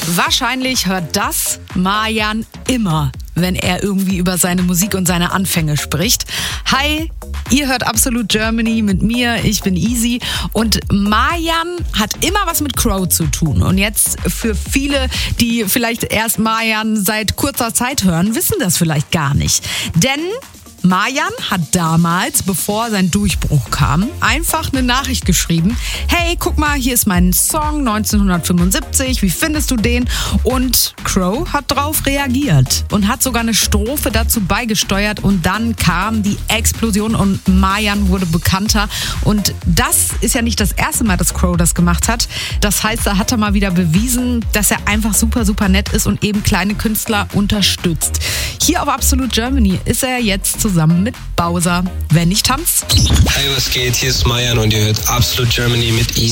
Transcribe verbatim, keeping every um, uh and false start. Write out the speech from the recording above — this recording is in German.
Wahrscheinlich hört das Marjan immer, wenn er irgendwie über seine Musik und seine Anfänge spricht. Hi, ihr hört Absolut Germany mit mir, ich bin Easy und Marjan hat immer was mit Crow zu tun. Und jetzt für viele, die vielleicht erst Marjan seit kurzer Zeit hören, wissen das vielleicht gar nicht. Denn Marjan hat damals, bevor sein Durchbruch kam, einfach eine Nachricht geschrieben. Hey, guck mal, hier ist mein Song neunzehnhundertfünfundsiebzig, wie findest du den? Und Crow hat drauf reagiert und hat sogar eine Strophe dazu beigesteuert und dann kam die Explosion und Marjan wurde bekannter. Und das ist ja nicht das erste Mal, dass Crow das gemacht hat. Das heißt, da hat er mal wieder bewiesen, dass er einfach super, super nett ist und eben kleine Künstler unterstützt. Hier auf Absolut Germany ist er jetzt zusammen mit Bowser. Wenn ich tanz. Hey, was geht? Hier ist Marjan und ihr hört Absolut Germany mit Easy.